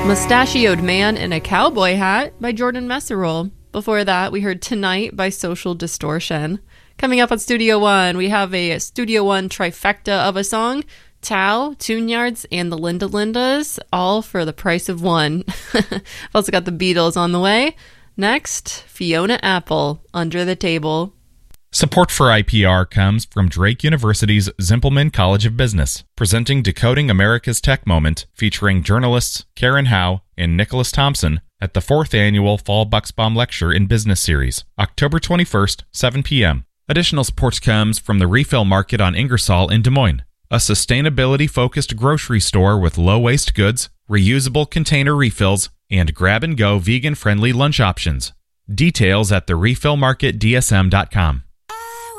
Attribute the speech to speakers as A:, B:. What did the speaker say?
A: Mustachioed Man in a Cowboy Hat by Jordan Messerol. Before that, we heard Tonight by Social Distortion. Coming up on Studio One, we have a Studio One trifecta of a song. Tao, Tune Yards, and the Linda Lindas, all for the price of one. I've also got the Beatles on the way. Next, Fiona Apple, Under the Table.
B: Support for IPR comes from Drake University's Zimpelman College of Business, presenting Decoding America's Tech Moment, featuring journalists Karen Howe and Nicholas Thompson at the 4th Annual Fall Bucksbaum Lecture in Business Series, October 21st, 7 p.m. Additional support comes from the Refill Market on Ingersoll in Des Moines, a sustainability-focused grocery store with low-waste goods, reusable container refills, and grab-and-go vegan-friendly lunch options. Details at therefillmarketdsm.com.